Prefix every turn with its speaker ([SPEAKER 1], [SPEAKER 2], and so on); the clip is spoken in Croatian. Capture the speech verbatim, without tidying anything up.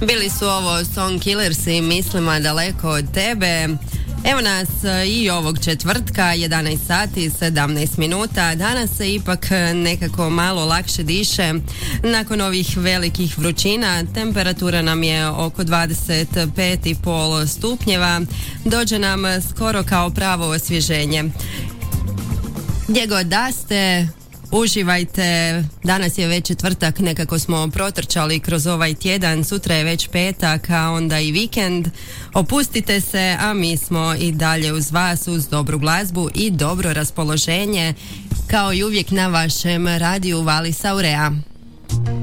[SPEAKER 1] Bili su ovo Song Killers i Mislima daleko od tebe. Evo nas i ovog četvrtka, jedanaest sati i sedamnaest minuta. Danas se ipak nekako malo lakše diše. Nakon ovih velikih vrućina temperatura nam je oko dvadeset pet i pol stupnjeva. Dođe nam skoro kao pravo osvježenje. Gdje god da ste, uživajte. Danas je već četvrtak, nekako smo protrčali kroz ovaj tjedan, sutra je već petak, a onda i vikend. Opustite se, a mi smo i dalje uz vas, uz dobru glazbu i dobro raspoloženje, kao i uvijek na vašem radiju Valis Aurea.